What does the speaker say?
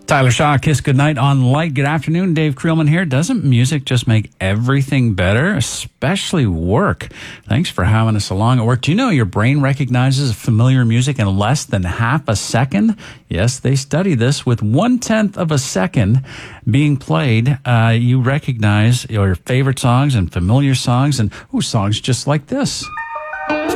Tyler Shaw, Kiss Goodnight on Light. Good afternoon, Dave Creelman here. Doesn't music just make everything better, especially work? Thanks for having us along at work. Do you know your brain recognizes familiar music in less than half a second? Yes, they study this. With 1/10 of a second being played, you recognize your favorite songs and familiar songs and songs just like this.